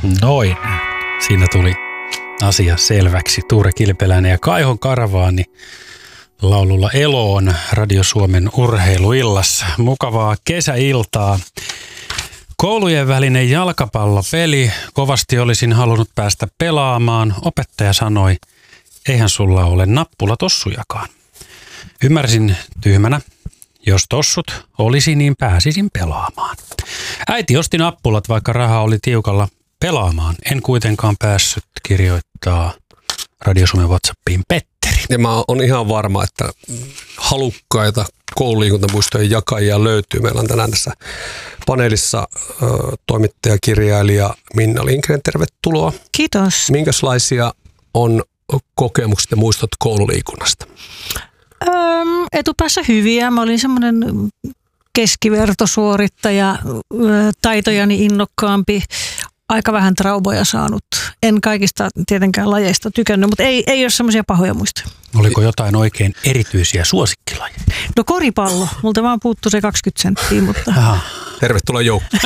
Noin. Siinä tuli asia selväksi. Tuure Kilpeläinen ja Kaihon Karavaani laululla Eloon Radio Suomen urheiluillassa. Mukavaa kesäiltaa. Koulujen välinen jalkapallopeli. Kovasti olisin halunnut päästä pelaamaan. Opettaja sanoi, eihän sulla ole nappulatossujakaan. Ymmärsin tyhmänä. Jos tossut olisi, niin pääsisin pelaamaan. Äiti osti nappulat, vaikka raha oli tiukalla pelaamaan. En kuitenkaan päässyt, kirjoittaa Radio Suomen WhatsAppiin Petteri. Ja mä oon ihan varma, että halukkaita koululiikuntamuistojen jakajia löytyy. Meillä on tänään tässä paneelissa toimittaja, kirjailija Minna Lindgren. Tervetuloa. Kiitos. Minkälaisia on kokemukset ja muistot koululiikunnasta? Etupäässä hyviä. Mä olin semmoinen keskivertosuorittaja, taitojani innokkaampi, aika vähän traumoja saanut. En kaikista tietenkään lajeista tykännyt, mutta ei ole semmoisia pahoja muistoja. Oliko jotain oikein erityisiä suosikkilajeja? No koripallo. Multa vaan puuttuu se 20 senttiä, mutta... Aha. Tervetuloa joukkoon.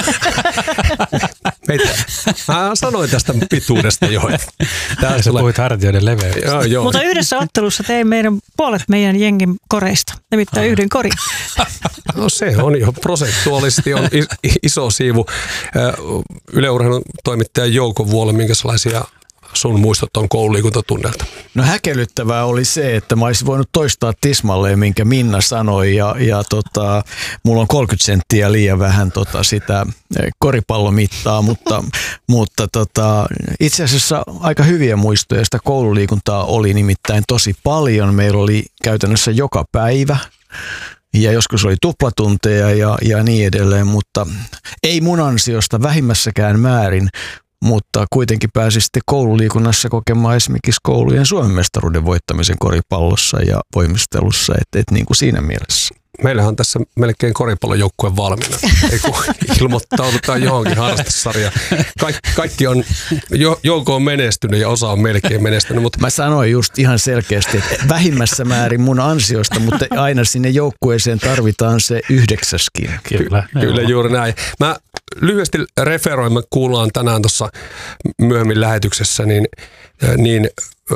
Mä sanoin tästä pituudesta jo. Sä puhuit hartioiden leveydestä. Joo. Mutta yhdessä ottelussa tein puolet meidän jengin koreista, nimittäin yhden korin. No se on jo prosentuaalisesti on iso siivu. Yle Urheilun toimittaja Jouko Vuole, minkälaisia sun muistot on koululiikuntatunnelta? No häkellyttävää oli se, että mä olisin voinut toistaa tismalleen, minkä Minna sanoi, ja mulla on 30 senttiä liian vähän sitä koripallomittaa, mutta itse asiassa aika hyviä muistoja sitä koululiikuntaa oli nimittäin tosi paljon. Meillä oli käytännössä joka päivä. Ja joskus oli tuplatunteja ja niin edelleen, mutta ei mun ansiosta vähimmässäkään määrin, mutta kuitenkin pääsi sitten koululiikunnassa kokemaan esimerkiksi koulujen Suomen mestaruuden voittamisen koripallossa ja voimistelussa, että niin kuin siinä mielessä. Meillähän on tässä melkein koripallojoukkue valmiina, ei kun ilmoittaudutaan johonkin harrastesarjaan. Kaikki on, Jouko on menestynyt ja osa on melkein menestynyt. Mutta... Mä sanoin just ihan selkeästi, että vähimmässä määrin mun ansiosta, mutta aina sinne joukkueeseen tarvitaan se 9. Kyllä juuri näin. Mä lyhyesti referoin, me kuullaan tänään tuossa myöhemmin lähetyksessä, niin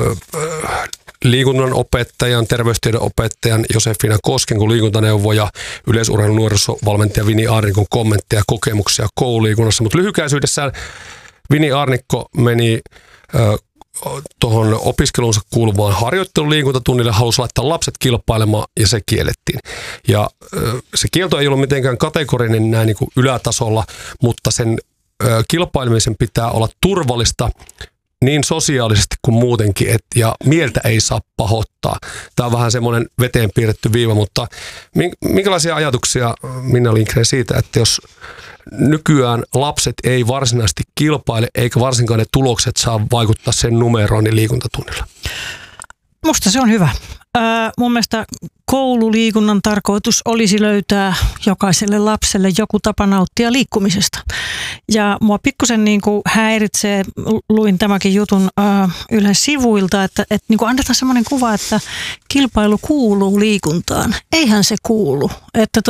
liikunnan opettajan, terveystiedon opettajan Josefina Kosken kuin liikuntaneuvoja, yleisurheilun nuorisovalmentaja Vini Aarnikon kommentteja ja kokemuksia koululiikunnassa. Mutta lyhykäisyydessään Vini Aarnikko meni tuohon opiskeluunsa kuuluvaan harjoitteluliikuntatunnille, halusi laittaa lapset kilpailemaan ja se kiellettiin. Ja se kielto ei ollut mitenkään kategorinen näin niin kuin ylätasolla, mutta sen kilpailemisen pitää olla turvallista niin sosiaalisesti kuin muutenkin, ja mieltä ei saa pahoittaa. Tämä on vähän semmoinen veteen piirretty viiva, mutta minkälaisia ajatuksia Minna Lindgren siitä, että jos nykyään lapset ei varsinaisesti kilpaile, eikä varsinkaan ne tulokset saa vaikuttaa sen numeroon niin liikuntatunnilla? Musta se on hyvä. Mun mielestä koululiikunnan tarkoitus olisi löytää jokaiselle lapselle joku tapa nauttia liikkumisesta. Ja mua pikkusen niin kuin häiritsee, luin tämäkin jutun Ylen sivuilta, että niin kuin annetaan semmoinen kuva, että kilpailu kuuluu liikuntaan. Eihän se kuulu. Että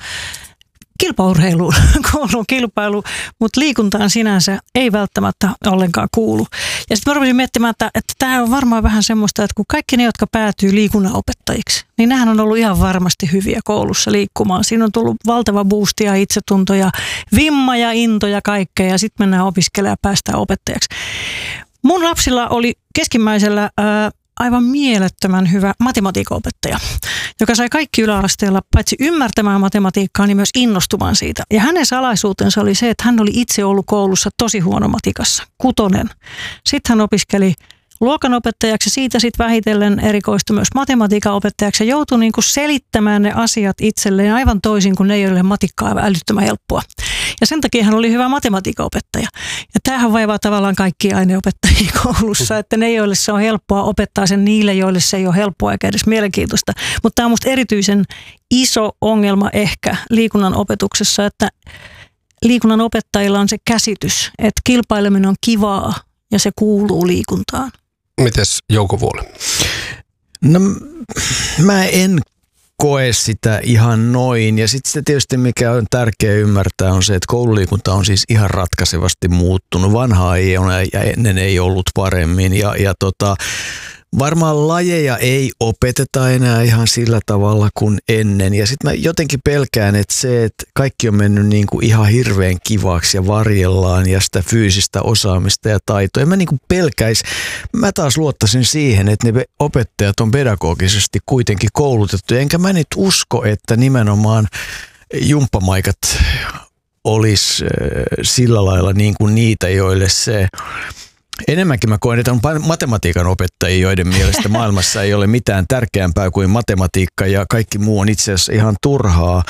kilpaurheiluun kuuluu kilpailu, mutta liikuntaan sinänsä ei välttämättä ollenkaan kuulu. Ja sitten mä rupesin miettimään, että tämä on varmaan vähän semmoista, että kun kaikki ne, jotka päätyy liikunnanopettajiksi, niin nehän on ollut ihan varmasti hyviä koulussa liikkumaan. Siinä on tullut valtava boosti ja itsetunto ja vimma ja into ja kaikkea, ja sitten mennään opiskelemaan ja päästään opettajaksi. Mun lapsilla oli keskimmäisellä aivan mielettömän hyvä matematiikanopettaja, joka sai kaikki yläasteella paitsi ymmärtämään matematiikkaa, niin myös innostumaan siitä. Ja hänen salaisuutensa oli se, että hän oli itse ollut koulussa tosi huono matikassa, 6. Sitten hän opiskeli luokanopettajaksi, siitä sitten vähitellen erikoistui myös matematiikan opettajaksi ja joutui niin kuin selittämään ne asiat itselleen aivan toisin kuin ne, joille matikkaa on älyttömän helppoa. Ja sen takia hän oli hyvä matematiikan opettaja. Ja tämähän vaivaa tavallaan kaikkia aineopettajia koulussa, että ne, joille se on helppoa, opettaa sen niille, joille se ei ole helppoa eikä edes mielenkiintoista. Mutta tämä on musta erityisen iso ongelma ehkä liikunnan opetuksessa, että liikunnan opettajilla on se käsitys, että kilpaileminen on kivaa ja se kuuluu liikuntaan. Mites Jouko Vuole? No mä en koe sitä ihan noin. Ja sitten se tietysti, mikä on tärkeää ymmärtää, on se, että koululiikunta on siis ihan ratkaisevasti muuttunut. Vanhaa ei ole ja ennen ei ollut paremmin. Varmaan lajeja ei opeteta enää ihan sillä tavalla kuin ennen. Ja sitten mä jotenkin pelkään, että se, että kaikki on mennyt niin kuin ihan hirveän kivaksi ja varjellaan ja sitä fyysistä osaamista ja taitoa. En mä niin kuin pelkäisi. Mä taas luottaisin siihen, että ne opettajat on pedagogisesti kuitenkin koulutettu. Enkä mä nyt usko, että nimenomaan jumppamaikat olisi sillä lailla niin kuin niitä, joille se... Enemmänkin mä koen, että on matematiikan opettajia, joiden mielestä maailmassa ei ole mitään tärkeämpää kuin matematiikka ja kaikki muu on itse asiassa ihan turhaa.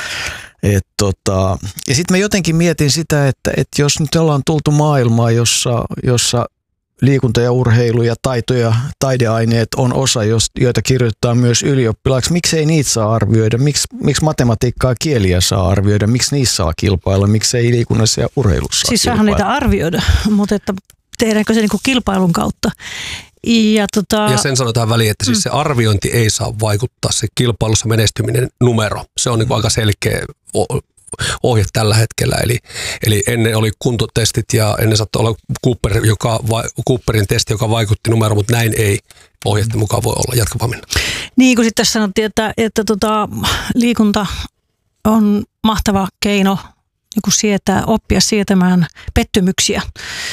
Ja sitten mä jotenkin mietin sitä, että jos nyt ollaan tultu maailmaan, jossa liikunta ja urheilu ja taito ja taideaineet on osa, joita kirjoitetaan myös ylioppilaaksi. Miksei niitä saa arvioida? Miksi matematiikkaa ja kieliä saa arvioida? Miksi niissä saa kilpailla? Miksei liikunnassa ja urheilussa siis kilpailla? saahan niitä arvioida, mutta että tehdäänkö se niin kuin kilpailun kautta? Ja sen sanotaan väliin, että siis se arviointi ei saa vaikuttaa, se kilpailussa menestyminen numero. Se on niin kuin aika selkeä ohje tällä hetkellä. Eli ennen oli kuntotestit ja ennen saattoi olla Cooperin testi, joka vaikutti numeroon, mutta näin ei ohjeiden mukaan voi olla. Jatka vaan mennä. Niin kuin sitten tässä sanottiin, että liikunta on mahtava keino niin oppia sietämään pettymyksiä.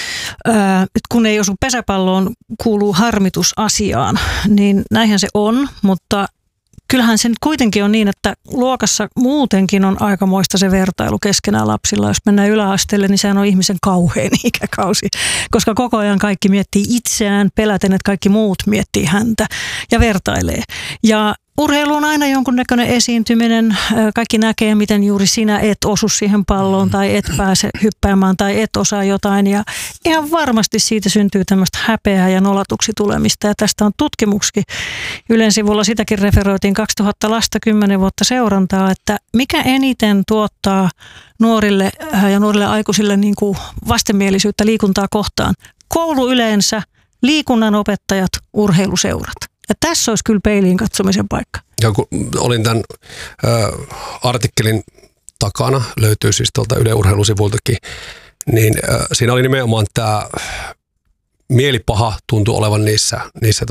Kun ei osu pesäpalloon, kuuluu harmitus asiaan, niin näinhän se on, mutta kyllähän se nyt kuitenkin on niin, että luokassa muutenkin on aikamoista se vertailu keskenään lapsilla. Jos mennään yläasteelle, niin sehän on ihmisen kauhein ikäkausi, koska koko ajan kaikki miettii itseään, peläten, että kaikki muut miettii häntä ja vertailee. Ja urheilu on aina jonkunnäköinen esiintyminen. Kaikki näkee, miten juuri sinä et osu siihen palloon tai et pääse hyppäämään tai et osaa jotain. Ja ihan varmasti siitä syntyy tämmöistä häpeää ja nolatuksi tulemista. Ja tästä on tutkimuksikin. Ylen sivulla sitäkin referoitiin 2000 lasta 10 vuotta seurantaa, että mikä eniten tuottaa nuorille ja nuorille aikuisille niin kuin vastenmielisyyttä liikuntaa kohtaan. Koulu yleensä, liikunnan opettajat, urheiluseurat. Ja tässä olisi kyllä peiliin katsomisen paikka. Ja kun olin tämän artikkelin takana, löytyy siis tuolta Yle Urheilusivuiltakin, niin siinä oli nimenomaan tämä mielipaha tuntui olevan niissä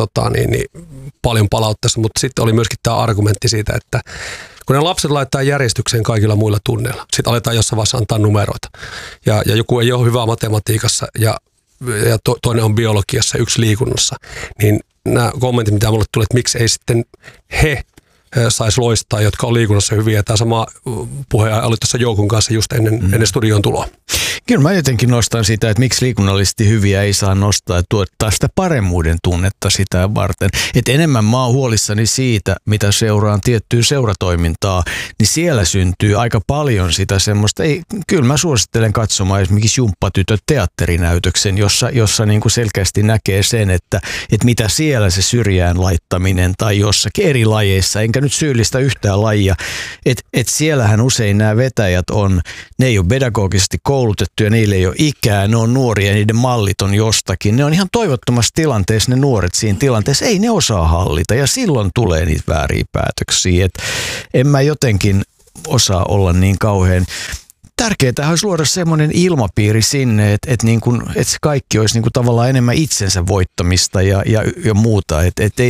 paljon palautteessa, mutta sitten oli myöskin tämä argumentti siitä, että kun ne lapset laittaa järjestykseen kaikilla muilla tunneilla, sitten aletaan jossain vaiheessa antaa numeroita. Ja joku ei ole hyvä matematiikassa ja toinen on biologiassa, yksi liikunnassa, niin nämä kommentit, mitä mulle tulee, että miksi ei sitten he saisi loistaa, jotka on liikunnassa hyviä. Tämä sama puhe oli tuossa Joukun kanssa just ennen studion tuloa. Kyllä mä jotenkin nostan sitä, että miksi liikunnallisesti hyviä ei saa nostaa ja tuottaa sitä paremmuuden tunnetta sitä varten. Että enemmän mä oon huolissani siitä, mitä seuraan tiettyä seuratoimintaa, niin siellä syntyy aika paljon sitä semmoista. Kyllä mä suosittelen katsomaan esimerkiksi Jumppatytöt teatterinäytöksen, jossa niin kuin selkeästi näkee sen, että mitä siellä se syrjään laittaminen tai jossakin eri lajeissa, enkä nyt syyllistä yhtään lajia, että siellähän usein nämä vetäjät ne ei ole pedagogisesti koulutettu ja niille ei ole ikää, ne on nuoria ja niiden mallit on jostakin. Ne on ihan toivottomassa tilanteessa, ne nuoret siinä tilanteessa, ei ne osaa hallita ja silloin tulee niitä vääriä päätöksiä. Et en mä jotenkin osaa olla niin kauhean. Tärkeää olisi luoda semmoinen ilmapiiri sinne, että se kaikki olisi niin kuin tavallaan enemmän itsensä voittamista ja muuta.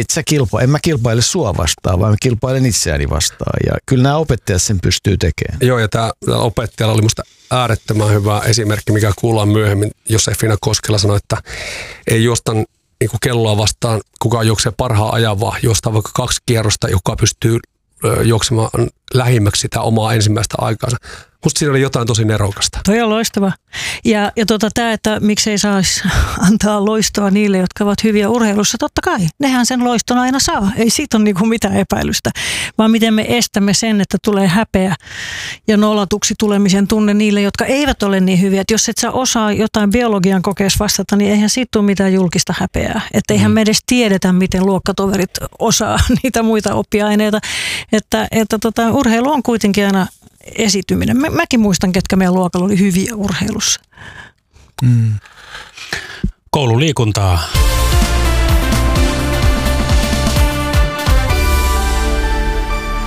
En mä kilpaile sua vastaan, vaan mä kilpailen itseäni vastaan. Ja kyllä nämä opettajat sen pystyy tekemään. Joo, ja tämä opettajalla oli musta äärettömän hyvä esimerkki, mikä kuullaan myöhemmin. Josefina Koskela sanoi, että ei juosta niin kuin kelloa vastaan, kuka juoksee parhaan ajan, vaan juostaa vaikka 2 kierrosta, joka pystyy juoksemaan lähimmäksi sitä omaa ensimmäistä aikaansa. Musta siinä oli jotain tosi nerokasta. Toi on loistava. Ja tämä, että miksei saisi antaa loistoa niille, jotka ovat hyviä urheilussa, totta kai. Nehän sen loiston aina saa. Ei siitä ole niinku mitään epäilystä. Vaan miten me estämme sen, että tulee häpeä ja nolatuksi tulemisen tunne niille, jotka eivät ole niin hyviä. Että jos et sä osaa jotain biologian kokeessa vastata, niin eihän siitä ole mitään julkista häpeää. Että eihän me edes tiedetä, miten luokkatoverit osaa niitä muita oppiaineita. Että urheilu on kuitenkin aina esityminen. Mäkin muistan, ketkä meidän luokalla oli hyviä urheilussa. Koululiikuntaa.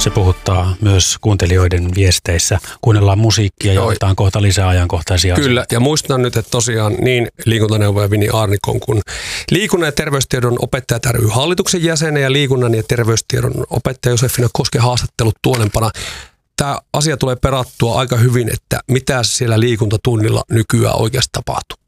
Se puhuttaa myös kuuntelijoiden viesteissä. Kuunnellaan musiikkia ja otetaan kohta lisää ajankohtaisia asioita. Kyllä, ja muistutan nyt, että tosiaan niin liikuntaneuvoja Vini Aarnikon kuin liikunnan ja terveystiedon opettajat ry hallituksen jäsenen ja liikunnan ja terveystiedon opettaja Josefina Kosken haastattelut tuonempana. Tämä asia tulee perattua aika hyvin, että mitä siellä liikuntatunnilla nykyään oikeasti tapahtuu.